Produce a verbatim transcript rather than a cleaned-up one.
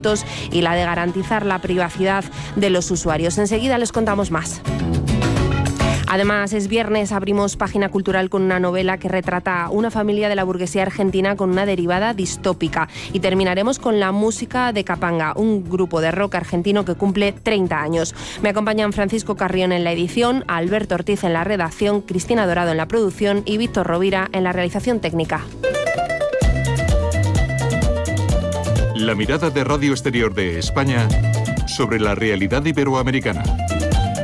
y la de garantizar la privacidad de los usuarios. Enseguida les contamos más. Además, es viernes, abrimos Página Cultural con una novela que retrata una familia de la burguesía argentina con una derivada distópica. Y terminaremos con la música de Capanga, un grupo de rock argentino que cumple treinta años. Me acompañan Francisco Carrión en la edición, Alberto Ortiz en la redacción, Cristina Dorado en la producción y Víctor Rovira en la realización técnica. La mirada de Radio Exterior de España sobre la realidad iberoamericana.